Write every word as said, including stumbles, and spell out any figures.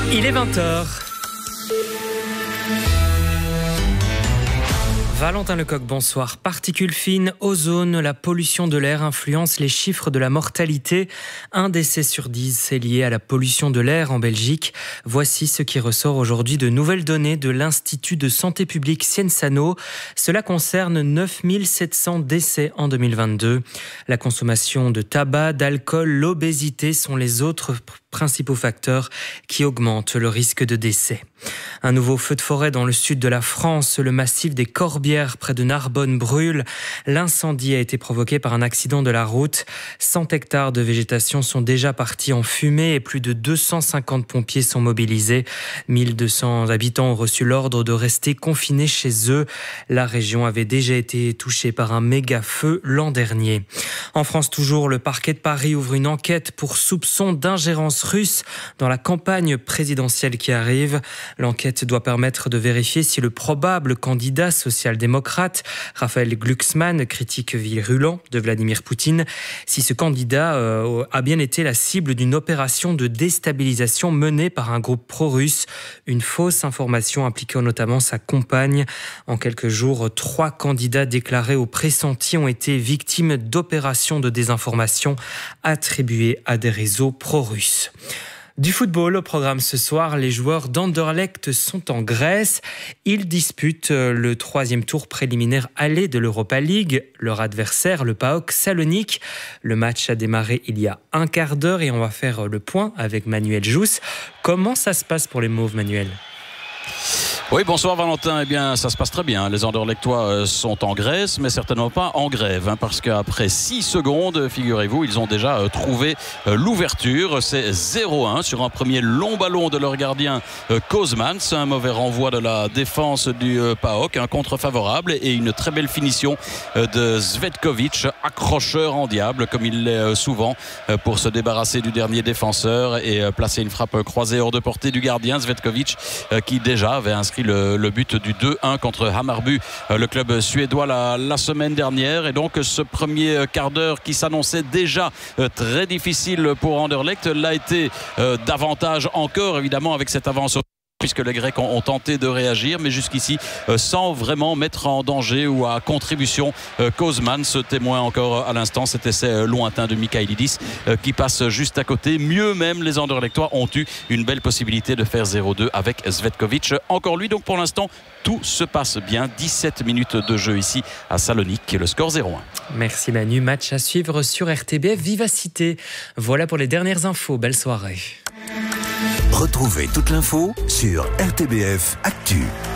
Il est vingt heures. Valentin Lecoq, bonsoir. Particules fines, ozone, la pollution de l'air influence les chiffres de la mortalité. Un décès sur dix est lié à la pollution de l'air en Belgique. Voici ce qui ressort aujourd'hui de nouvelles données de l'Institut de santé publique Cienzano. Cela concerne neuf mille sept cents décès en deux mille vingt-deux. La consommation de tabac, d'alcool, l'obésité sont les autres principaux facteurs qui augmentent le risque de décès. Un nouveau feu de forêt dans le sud de la France, le massif des Corbières près de Narbonne brûle. L'incendie a été provoqué par un accident de la route. cent hectares de végétation sont déjà partis en fumée et plus de deux cent cinquante pompiers sont mobilisés. mille deux cents habitants ont reçu l'ordre de rester confinés chez eux. La région avait déjà été touchée par un méga feu l'an dernier. En France toujours, le parquet de Paris ouvre une enquête pour soupçon d'ingérence russe dans la campagne présidentielle qui arrive. L'enquête doit permettre de vérifier si le probable candidat social-démocrate, Raphaël Glucksmann, critique virulent de Vladimir Poutine, si ce candidat euh, a bien été la cible d'une opération de déstabilisation menée par un groupe pro-russe. Une fausse information impliquant notamment sa compagne. En quelques jours, trois candidats déclarés au pressenti ont été victimes d'opérations de désinformation attribuées à des réseaux pro-russes. Du football au programme ce soir, les joueurs d'Anderlecht sont en Grèce. Ils disputent le troisième tour préliminaire aller de l'Europa League. Leur adversaire, le PAOK Salonique. Le match a démarré il y a un quart d'heure et on va faire le point avec Manuel Jousse. Comment ça se passe pour les Mauves, Manuel ? Oui, bonsoir Valentin. Eh bien, ça se passe très bien. Les Anderlechtois sont en Grèce, mais certainement pas en grève, hein, parce qu'après six secondes, figurez-vous, ils ont déjà euh, trouvé euh, l'ouverture. C'est zéro un sur un premier long ballon de leur gardien euh, Kozmans. Un mauvais renvoi de la défense du euh, PAOK, un contre favorable et une très belle finition euh, de Zvetkovic, accrocheur en diable, comme il l'est euh, souvent, euh, pour se débarrasser du dernier défenseur et euh, placer une frappe croisée hors de portée du gardien Zvetkovic, euh, qui déjà avait inscrit Le, le but du deux un contre Hammarby, le club suédois la, la semaine dernière. Et donc ce premier quart d'heure qui s'annonçait déjà très difficile pour Anderlecht l'a été euh, davantage encore, évidemment, avec cette avance, puisque les Grecs ont, ont tenté de réagir, mais jusqu'ici euh, sans vraiment mettre en danger ou à contribution euh, Kozman. Ce témoin encore à l'instant, cet essai euh, lointain de Michailidis euh, qui passe juste à côté. Mieux même, les Anderlechtois ont eu une belle possibilité de faire zéro deux avec Zvetkovic. Encore lui, donc pour l'instant, tout se passe bien. dix-sept minutes de jeu ici à Salonique, le score zéro un. Merci Manu, match à suivre sur R T B F Vivacité. Voilà pour les dernières infos, belle soirée. Retrouvez toute l'info sur R T B F Actu.